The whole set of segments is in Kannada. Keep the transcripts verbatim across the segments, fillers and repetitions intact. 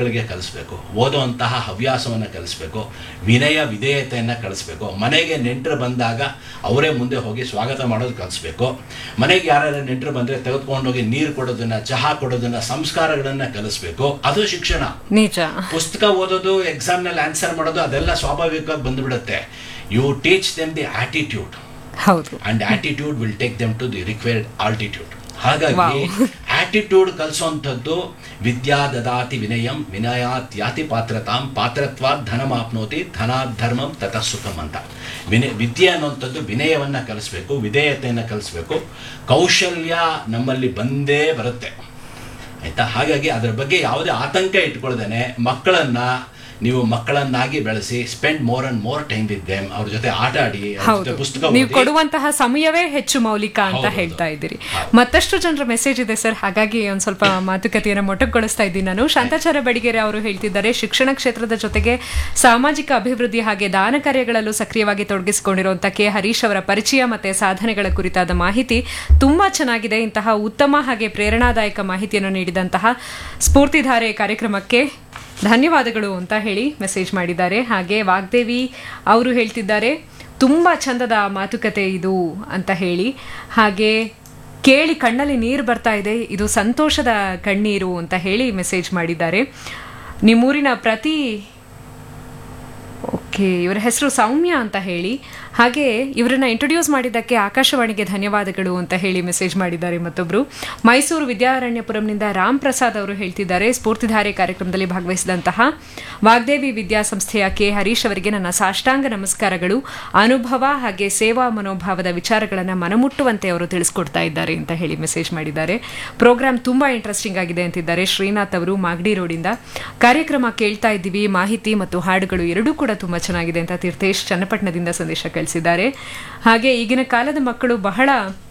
ಮಕ್ಕಳಿಗೆ ಕಲಿಸ್ಬೇಕು, ಓದುವಂತಹ ಹವ್ಯಾಸವನ್ನು ಕಲಿಸ್ಬೇಕು, ವಿನಯ ವಿಧೇಯತೆಯನ್ನು ಕಲಿಸ್ಬೇಕು, ಮನೆಗೆ ನೆಂಟರು ಬಂದಾಗ ಅವರೇ ಮುಂದೆ ಹೋಗಿ ಸ್ವಾಗತ ಮಾಡೋದು ಕಲಿಸ್ಬೇಕು, ಮನೆಗೆ ಯಾರು ನೆಂಟರು ಬಂದರೆ ತೆಗೆದುಕೊಂಡೋಗಿ ನೀರು ಕೊಡೋದನ್ನು, ಚಹಾ ಕೊಡೋದನ್ನು, ಸಂಸ್ಕಾರಗಳನ್ನು ಕಲಿಸ್ಬೇಕು. ಅದು ಶಿಕ್ಷಣ. ನಿಜ. ಪುಸ್ತಕ ಓದೋದು, ಎಕ್ಸಾಮ್ನಲ್ಲಿ ಆನ್ಸರ್ ಮಾಡೋದು ಅದೆಲ್ಲ ಸ್ವಾಭಾವಿಕವಾಗಿ ಬಂದುಬಿಡುತ್ತೆ. You teach them the attitude. ಹೌದು. And attitude will take them to the required altitude. ಹಾಗಾಗಿ ಆಟಿಟ್ಯೂಡ್ ಕಲಿಸುವಂಥದ್ದು ವಿದ್ಯಾ ದದಾತಿ ವಿನಯಂ ವಿನಯಾತ್ ಯಾತಿ ಪಾತ್ರತಾಂ ಪಾತ್ರತ್ವಾತ್ ಧನಮಾಪ್ನೋತಿ ಧನಾತ್ ಧರ್ಮಂ ತತಃ ಸುಖಂ ಅಂತ. ವಿನಯ ವಿದ್ಯೆ ಅನ್ನುವಂಥದ್ದು ವಿನಯವನ್ನು ಕಲಿಸ್ಬೇಕು, ವಿಧೇಯತೆಯನ್ನು ಕಲಿಸ್ಬೇಕು. ಕೌಶಲ್ಯ ನಮ್ಮಲ್ಲಿ ಬಂದೇ ಬರುತ್ತೆ, ಆಯಿತಾ. ಹಾಗಾಗಿ ಅದರ ಬಗ್ಗೆ ಯಾವುದೇ ಆತಂಕ ಇಟ್ಕೊಳ್ದೇನೆ ಮಕ್ಕಳನ್ನು ನೀವು ಮಕ್ಕಳನ್ನಾಗಿ ಬೆಳೆಸಿ, spend more and more time with them. ಅವ್ರ ಜೊತೆ ಆಟ ಆಡಿ, ಪುಸ್ತಕ ನೀವು ಕೊಡುವಂತಹ ಸಮಯವೇ ಹೆಚ್ಚು ಮೌಲಿಕ ಅಂತ ಹೇಳ್ತಾ ಇದ್ದೀರಿ. ಮತ್ತಷ್ಟು ಜನರ ಮೆಸೇಜ್ ಇದೆ ಸರ್, ಹಾಗಾಗಿ ಒಂದ್ ಸ್ವಲ್ಪ ಮಾತುಕತೆಯನ್ನು ಮೊಟಕುಗೊಳಿಸ್ತಾ ಇದ್ದೀನಿ ನಾನು. ಶಾಂತಾಚಾರ್ಯ ಬಡಿಗೆರೆ ಅವರು ಹೇಳ್ತಿದ್ದಾರೆ, ಶಿಕ್ಷಣ ಕ್ಷೇತ್ರದ ಜೊತೆಗೆ ಸಾಮಾಜಿಕ ಅಭಿವೃದ್ಧಿ ಹಾಗೆ ದಾನ ಕಾರ್ಯಗಳಲ್ಲೂ ಸಕ್ರಿಯವಾಗಿ ತೊಡಗಿಸಿಕೊಂಡಿರುವಂತಹ ಕೆ ಹರೀಶ್ ಅವರ ಪರಿಚಯ ಮತ್ತೆ ಸಾಧನೆಗಳ ಕುರಿತಾದ ಮಾಹಿತಿ ತುಂಬಾ ಚೆನ್ನಾಗಿದೆ. ಇಂತಹ ಉತ್ತಮ ಹಾಗೆ ಪ್ರೇರಣಾದಾಯಕ ಮಾಹಿತಿಯನ್ನು ನೀಡಿದಂತಹ ಸ್ಫೂರ್ತಿಧಾರೆ ಕಾರ್ಯಕ್ರಮಕ್ಕೆ ಧನ್ಯವಾದಗಳು ಅಂತ ಹೇಳಿ ಮೆಸೇಜ್ ಮಾಡಿದ್ದಾರೆ. ಹಾಗೆ ವಾಗ್ದೇವಿ ಅವರು ಹೇಳ್ತಿದ್ದಾರೆ, ತುಂಬ ಚಂದದ ಮಾತುಕತೆ ಇದು ಅಂತ ಹೇಳಿ. ಹಾಗೆ ಕೇಳಿ ಕಣ್ಣಲ್ಲಿ ನೀರು ಬರ್ತಾ ಇದೆ, ಇದು ಸಂತೋಷದ ಕಣ್ಣೀರು ಅಂತ ಹೇಳಿ ಮೆಸೇಜ್ ಮಾಡಿದ್ದಾರೆ. ನಿಮ್ಮೂರಿನ ಪ್ರತಿ ಓಕೆ ಇವರ ಹೆಸರು ಸೌಮ್ಯ ಅಂತ ಹೇಳಿ. ಹಾಗೆ ಇವರನ್ನ ಇಂಟ್ರೊಡ್ಯೂಸ್ ಮಾಡಿದ್ದಕ್ಕೆ ಆಕಾಶವಾಣಿಗೆ ಧನ್ಯವಾದಗಳು ಅಂತ ಹೇಳಿ ಮೆಸೇಜ್ ಮಾಡಿದ್ದಾರೆ ಮತ್ತೊಬ್ರು. ಮೈಸೂರು ವಿದ್ಯಾರಣ್ಯಪುರಂನಿಂದ ರಾಮ್ ಪ್ರಸಾದ್ ಅವರು ಹೇಳ್ತಿದ್ದಾರೆ, ಸ್ಫೂರ್ತಿಧಾರೆ ಕಾರ್ಯಕ್ರಮದಲ್ಲಿ ಭಾಗವಹಿಸಿದಂತಹ ವಾಗ್ದೇವಿ ವಿದ್ಯಾಸಂಸ್ಥೆಯ ಕೆ ಹರೀಶ್ ಅವರಿಗೆ ನನ್ನ ಸಾಷ್ಟಾಂಗ ನಮಸ್ಕಾರಗಳು. ಅನುಭವ ಹಾಗೆ ಸೇವಾ ಮನೋಭಾವದ ವಿಚಾರಗಳನ್ನು ಮನಮುಟ್ಟುವಂತೆ ಅವರು ತಿಳಿಸ್ಕೊಡ್ತಾ ಇದ್ದಾರೆ ಅಂತ ಹೇಳಿ ಮೆಸೇಜ್ ಮಾಡಿದ್ದಾರೆ. ಪ್ರೋಗ್ರಾಮ್ ತುಂಬಾ ಇಂಟ್ರೆಸ್ಟಿಂಗ್ ಆಗಿದೆ ಅಂತಿದ್ದಾರೆ ಶ್ರೀನಾಥ್ ಅವರು ಮಾಗಡಿ ರೋಡಿಂದ. ಕಾರ್ಯಕ್ರಮ ಕೇಳ್ತಾ ಇದ್ದೀವಿ, ಮಾಹಿತಿ ಮತ್ತು ಹಾಡುಗಳು ಎರಡೂ ಕೂಡ ತುಂಬಾ ಚೆನ್ನಾಗಿದೆ ಅಂತ ತೀರ್ಥೇಶ್ ಚನ್ನಪಟ್ಟಣದಿಂದ ಸಂದೇಶ ಕಳಿಸಿದ್ದಾರೆ. ಹಾಗೆ ಈಗಿನ ಕಾಲದ ಮಕ್ಕಳು ಬಹಳ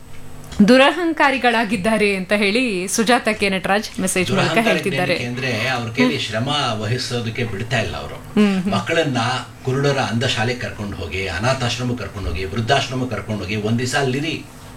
ದುರಹಂಕಾರಿಗಳಾಗಿದ್ದಾರೆ ಅಂತ ಹೇಳಿ ಸುಜಾತ ಕೆ ನಟರಾಜ್ ಮೆಸೇಜ್ ಮೂಲಕ ಹೇಳ್ತಿದ್ದಾರೆ. ಅಂದ್ರೆ ಅವ್ರ ಕೈಲಿ ಶ್ರಮ ವಹಿಸೋದಕ್ಕೆ ಬಿಡ್ತಾ ಇಲ್ಲ ಅವರು. ಮಕ್ಕಳನ್ನ ಕುರುಡರ ಅಂಧ ಶಾಲೆಗೆ ಕರ್ಕೊಂಡು ಹೋಗಿ, ಅನಾಥಾಶ್ರಮ ಕರ್ಕೊಂಡು ಹೋಗಿ, ವೃದ್ಧಾಶ್ರಮ ಕರ್ಕೊಂಡು ಹೋಗಿ ಒಂದ್ ದಿವಸ ಅಲ್ಲಿರಿ.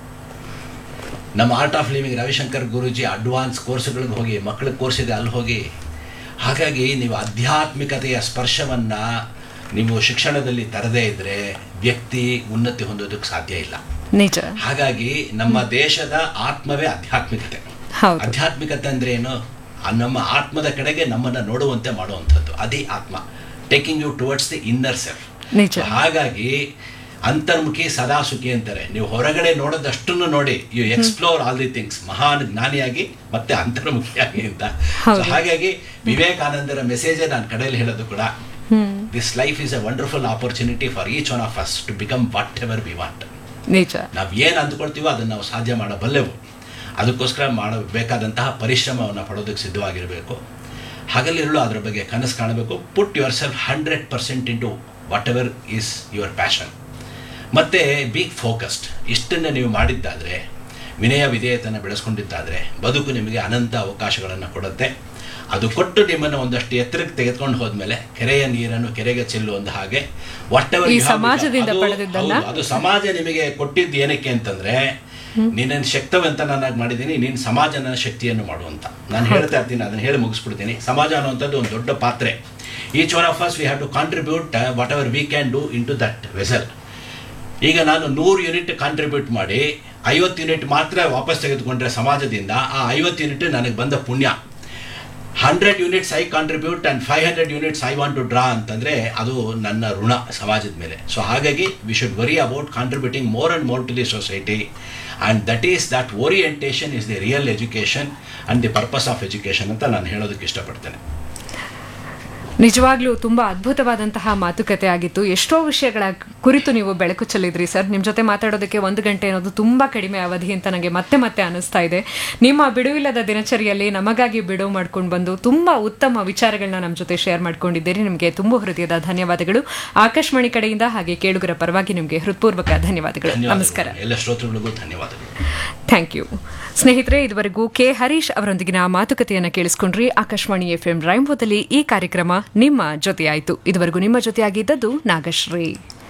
ನಮ್ಮ art of living Ravishankar Guruji advance ಕೋರ್ಸ್ಗಳಿಗೆ ಹೋಗಿ, ಮಕ್ಕಳಿಗೆ ಕೋರ್ಸ್ ಇದೆ ಅಲ್ಲಿ ಹೋಗಿ. ಹಾಗಾಗಿ ನೀವು ಆಧ್ಯಾತ್ಮಿಕತೆಯ ಸ್ಪರ್ಶವನ್ನ ನೀವು ಶಿಕ್ಷಣದಲ್ಲಿ ತರದೇ ಇದ್ರೆ ವ್ಯಕ್ತಿ ಉನ್ನತಿ ಹೊಂದೋದಕ್ಕೆ ಸಾಧ್ಯ ಇಲ್ಲ. ನಿಜ. ಹಾಗಾಗಿ ನಮ್ಮ ದೇಶದ ಆತ್ಮವೇ ಆಧ್ಯಾತ್ಮಿಕತೆ. ಆಧ್ಯಾತ್ಮಿಕತೆ ಅಂದ್ರೆ ಏನು? ನಮ್ಮ ಆತ್ಮದ ಕಡೆಗೆ ನಮ್ಮನ್ನ ನೋಡುವಂತೆ ಮಾಡುವಂಥದ್ದು, ಅದೇ ಆತ್ಮ. Taking you towards the inner self. ಹಾಗಾಗಿ ಅಂತರ್ಮುಖಿ ಸದಾ ಸುಖಿ ಅಂತಾರೆ. ನೀವು ಹೊರಗಡೆ ನೋಡೋದಷ್ಟನ್ನು ನೋಡಿ, you explore all the things, ಮಹಾನ್ ಜ್ಞಾನಿಯಾಗಿ ಮತ್ತೆ ಅಂತರ್ಮುಖಿಯಾಗಿ ಅಂತ. ಹಾಗಾಗಿ ವಿವೇಕಾನಂದರ ಮೆಸೇಜೇ ನಾನು ಕಡೆಯಲ್ಲಿ ಹೇಳೋದು ಕೂಡ, this life is A wonderful opportunity for each one of us to become what ever we want. ನಾವು ಏನು ಅಂದ್ಕೊಳ್ತೀವೋ ಅದನ್ನು ನಾವು ಸಾಧ್ಯ ಮಾಡಬಲ್ಲೆವು. ಅದಕ್ಕೋಸ್ಕರ ಮಾಡಬೇಕಾದಂತಹ ಪರಿಶ್ರಮವನ್ನು ಪಡೋದಕ್ಕೆ ಸಿದ್ಧವಾಗಿರಬೇಕು. ಹಗಲಿರುಳು ಅದರ ಬಗ್ಗೆ ಕನಸು ಕಾಣಬೇಕು. Put your self hundred percent into what ever is your passion. ಮತ್ತು ಬಿ ಫೋಕಸ್ಡ್. ಇಷ್ಟನ್ನು ನೀವು ಮಾಡಿದ್ದಾದರೆ, ವಿನಯ ವಿಧೇಯತೆಯನ್ನು ಬೆಳೆಸ್ಕೊಂಡಿದ್ದಾದರೆ, ಬದುಕು ನಿಮಗೆ ಅನಂತ ಅವಕಾಶಗಳನ್ನು ಕೊಡುತ್ತೆ. ಅದು ಕೊಟ್ಟು ನಿಮ್ಮನ್ನು ಒಂದಷ್ಟು ಎತ್ತರಕ್ಕೆ ತೆಗೆದುಕೊಂಡು ಹೋದ್ಮೇಲೆ ಕೆರೆಯ ನೀರನ್ನು ಕೆರೆಗೆ ಚೆಲ್ಲುವಂತ ಹಾಗೆ ವಾಟ್ ಎವರ್ ಅದು ಸಮಾಜ ನಿಮಗೆ ಕೊಟ್ಟಿದ್ದು ಏನಕ್ಕೆ ಅಂತಂದ್ರೆ, ನೀನನ್ನು ಶಕ್ತವಂತನಾಗಿ ಮಾಡಿದ್ದೀನಿ, ನೀನು ಸಮಾಜ ನನ್ನ ಶಕ್ತಿಯನ್ನು ಮಾಡುವಂತ. ನಾನು ಹೇಳ್ತಾ ಇರ್ತೀನಿ, ಅದನ್ನು ಹೇಳಿ ಮುಗಿಸ್ಬಿಡ್ತೀನಿ. ಸಮಾಜ ಅನ್ನುವಂಥದ್ದು ಒಂದು ದೊಡ್ಡ ಪಾತ್ರೆ. Each one of us we have to contribute what ever we can do in to that vessel. ಈಗ ನಾನು ನೂರು ಯೂನಿಟ್ ಕಾಂಟ್ರಿಬ್ಯೂಟ್ ಮಾಡಿ ಐವತ್ತು ಯೂನಿಟ್ ಮಾತ್ರ ವಾಪಸ್ ತೆಗೆದುಕೊಂಡ್ರೆ ಸಮಾಜದಿಂದ, ಆ ಐವತ್ತು ಯೂನಿಟ್ ನನಗೆ ಬಂದ ಪುಣ್ಯ. Hundred units I contribute and five hundred units I want to draw ಅಂತಂದರೆ ಅದು ನನ್ನ ಋಣ ಸಮಾಜದ ಮೇಲೆ. ಸೊ ಹಾಗಾಗಿ we should worry about contributing more and more to the society, and that is that orientation is the real education and the purpose of education ಅಂತ ನಾನು ಹೇಳೋದಕ್ಕೆ ಇಷ್ಟಪಡ್ತೇನೆ. ನಿಜವಾಗ್ಲೂ ತುಂಬ ಅದ್ಭುತವಾದಂತಹ ಮಾತುಕತೆ ಆಗಿತ್ತು. ಎಷ್ಟೋ ವಿಷಯಗಳ ಕುರಿತು ನೀವು ಬೆಳಕು ಚೆಲ್ಲಿದ್ರಿ ಸರ್. ನಿಮ್ಮ ಜೊತೆ ಮಾತಾಡೋದಕ್ಕೆ ಒಂದು ಗಂಟೆ ಅನ್ನೋದು ತುಂಬ ಕಡಿಮೆ ಅವಧಿ ಅಂತ ನನಗೆ ಮತ್ತೆ ಮತ್ತೆ ಅನಿಸ್ತಾ ಇದೆ. ನಿಮ್ಮ ಬಿಡುವಿಲ್ಲದ ದಿನಚರಿಯಲ್ಲಿ ನಮಗಾಗಿ ಬಿಡುವು ಮಾಡ್ಕೊಂಡು ಬಂದು ತುಂಬ ಉತ್ತಮ ವಿಚಾರಗಳನ್ನ ನಮ್ಮ ಜೊತೆ ಶೇರ್ ಮಾಡ್ಕೊಂಡಿದ್ದೀರಿ. ನಿಮಗೆ ತುಂಬ ಹೃದಯದ ಧನ್ಯವಾದಗಳು. ಆಕಾಶವಾಣಿ ಕಡೆಯಿಂದ ಹಾಗೆ ಕೇಳುಗರ ಪರವಾಗಿ ನಿಮಗೆ ಹೃತ್ಪೂರ್ವಕ ಧನ್ಯವಾದಗಳು. ನಮಸ್ಕಾರ. ಎಲ್ಲ ಶ್ರೋತೃಗಳಿಗೂ ಧನ್ಯವಾದಗಳು. Thank you. ಸ್ನೇಹಿತರೆ, ಇದುವರೆಗೂ ಕೆ ಹರೀಶ್ ಅವರೊಂದಿಗಿನ ಮಾತುಕತೆಯನ್ನು ಕೇಳಿಸ್ಕೊಂಡ್ರಿ. ಆಕಾಶವಾಣಿ ಎಫ್ ಎಂ ರೈನ್ಬೋದಲ್ಲಿ ಈ ಕಾರ್ಯಕ್ರಮ ನಿಮ್ಮ ಜೊತೆಯಾಯಿತು. ಇದುವರೆಗೂ ನಿಮ್ಮ ಜೊತೆಯಾಗಿದ್ದದ್ದು ನಾಗಶ್ರೀ.